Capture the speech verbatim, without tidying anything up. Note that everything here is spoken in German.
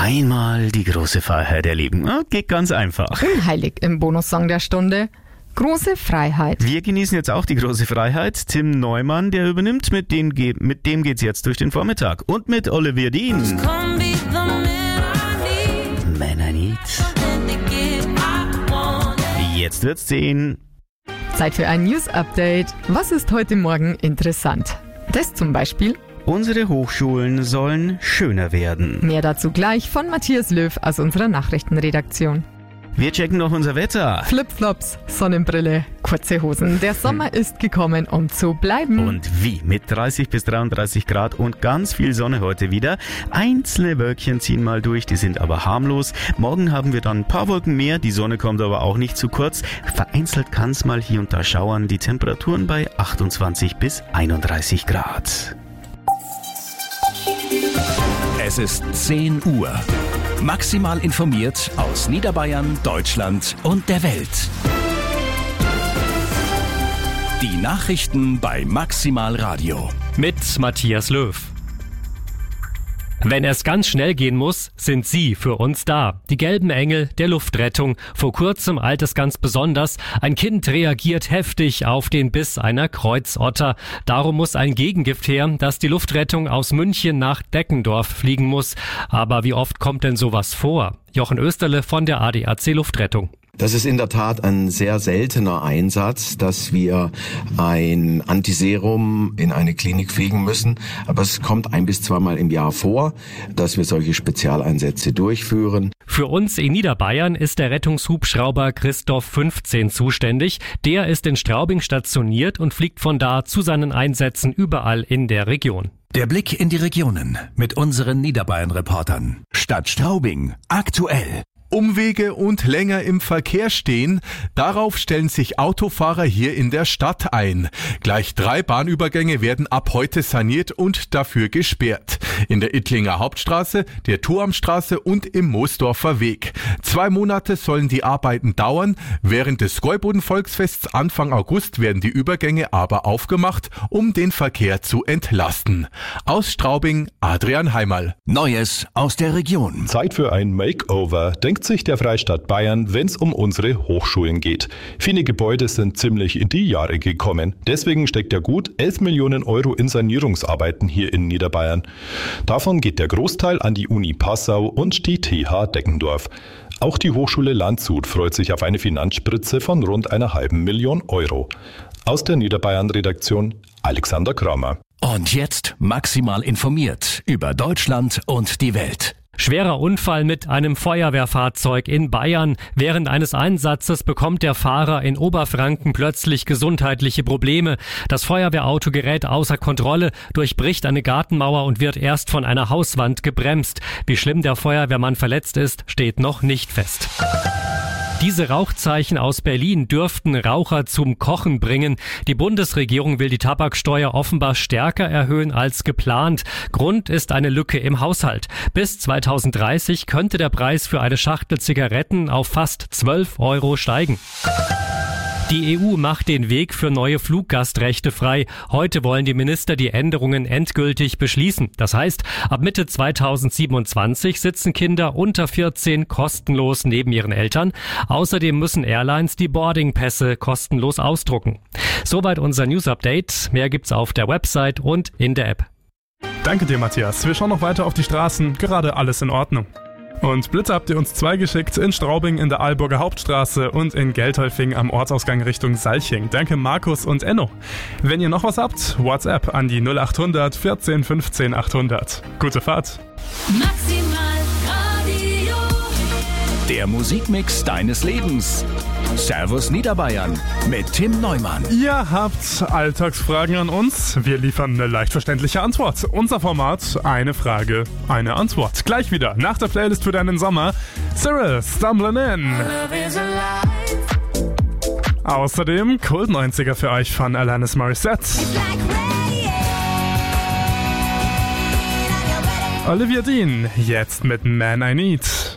Einmal die große Freiheit erleben. Geht ganz einfach. Heilig im Bonussong der Stunde. Große Freiheit. Wir genießen jetzt auch die große Freiheit. Tim Neumann, der übernimmt, mit dem, mit dem geht's jetzt durch den Vormittag. Und mit Olivia Dean. Man I Need. Jetzt wird's zehn. Zeit für ein News-Update. Was ist heute Morgen interessant? Das zum Beispiel. Unsere Hochschulen sollen schöner werden. Mehr dazu gleich von Matthias Löw aus unserer Nachrichtenredaktion. Wir checken noch unser Wetter. Flipflops, Sonnenbrille, kurze Hosen. Der Sommer ist gekommen, um zu bleiben. Und wie? Mit dreißig bis dreiunddreißig Grad und ganz viel Sonne heute wieder. Einzelne Wölkchen ziehen mal durch, die sind aber harmlos. Morgen haben wir dann ein paar Wolken mehr, die Sonne kommt aber auch nicht zu kurz. Vereinzelt kann es mal hier und da schauern. Die Temperaturen bei achtundzwanzig bis einunddreißig Grad. Es ist zehn Uhr. Maximal informiert aus Niederbayern, Deutschland und der Welt. Die Nachrichten bei Maximal Radio. Mit Matthias Löw. Wenn es ganz schnell gehen muss, sind Sie für uns da. Die gelben Engel der Luftrettung. Vor kurzem eilt es ganz besonders. Ein Kind reagiert heftig auf den Biss einer Kreuzotter. Darum muss ein Gegengift her, dass die Luftrettung aus München nach Deckendorf fliegen muss. Aber wie oft kommt denn sowas vor? Jochen Österle von der A D A C Luftrettung. Das ist in der Tat ein sehr seltener Einsatz, dass wir ein Antiserum in eine Klinik fliegen müssen. Aber es kommt ein bis zweimal im Jahr vor, dass wir solche Spezialeinsätze durchführen. Für uns in Niederbayern ist der Rettungshubschrauber Christoph fünfzehn zuständig. Der ist in Straubing stationiert und fliegt von da zu seinen Einsätzen überall in der Region. Der Blick in die Regionen mit unseren Niederbayern-Reportern. Stadt Straubing, aktuell. Umwege und länger im Verkehr stehen, darauf stellen sich Autofahrer hier in der Stadt ein. Gleich drei Bahnübergänge werden ab heute saniert und dafür gesperrt. In der Ittlinger Hauptstraße, der Turmstraße und im Moosdorfer Weg. Zwei Monate sollen die Arbeiten dauern. Während des Gäuboden-Volksfests Anfang August werden die Übergänge aber aufgemacht, um den Verkehr zu entlasten. Aus Straubing, Adrian Heimerl. Neues aus der Region. Zeit für ein Makeover, denkt sich der Freistaat Bayern, wenn es um unsere Hochschulen geht. Viele Gebäude sind ziemlich in die Jahre gekommen. Deswegen steckt er gut elf Millionen Euro in Sanierungsarbeiten hier in Niederbayern. Davon geht der Großteil an die Uni Passau und die T H Deckendorf. Auch die Hochschule Landshut freut sich auf eine Finanzspritze von rund einer halben Million Euro. Aus der Niederbayern-Redaktion Alexander Kramer. Und jetzt maximal informiert über Deutschland und die Welt. Schwerer Unfall mit einem Feuerwehrfahrzeug in Bayern. Während eines Einsatzes bekommt der Fahrer in Oberfranken plötzlich gesundheitliche Probleme. Das Feuerwehrauto gerät außer Kontrolle, durchbricht eine Gartenmauer und wird erst von einer Hauswand gebremst. Wie schlimm der Feuerwehrmann verletzt ist, steht noch nicht fest. Diese Rauchzeichen aus Berlin dürften Raucher zum Kochen bringen. Die Bundesregierung will die Tabaksteuer offenbar stärker erhöhen als geplant. Grund ist eine Lücke im Haushalt. Bis zweitausenddreißig könnte der Preis für eine Schachtel Zigaretten auf fast zwölf Euro steigen. Die E U macht den Weg für neue Fluggastrechte frei. Heute wollen die Minister die Änderungen endgültig beschließen. Das heißt, ab Mitte zweitausendsiebenundzwanzig sitzen Kinder unter vierzehn kostenlos neben ihren Eltern. Außerdem müssen Airlines die Boardingpässe kostenlos ausdrucken. Soweit unser News-Update. Mehr gibt's auf der Website und in der App. Danke dir, Matthias. Wir schauen noch weiter auf die Straßen. Gerade alles in Ordnung. Und Blitze habt ihr uns zwei geschickt, in Straubing in der Aalburger Hauptstraße und in Geldolfing am Ortsausgang Richtung Salching. Danke Markus und Enno. Wenn ihr noch was habt, WhatsApp an die null achthundert vierzehn fünfzehn achthundert. Gute Fahrt. Maximal Radio. Der Musikmix deines Lebens. Servus Niederbayern mit Tim Neumann. Ihr habt Alltagsfragen an uns. Wir liefern eine leicht verständliche Antwort. Unser Format, eine Frage, eine Antwort. Gleich wieder nach der Playlist für deinen Sommer. Cyril, Stumbling In. Außerdem Kult neunziger für euch von Alanis Morissette. Olivia Dean, jetzt mit Man I Need.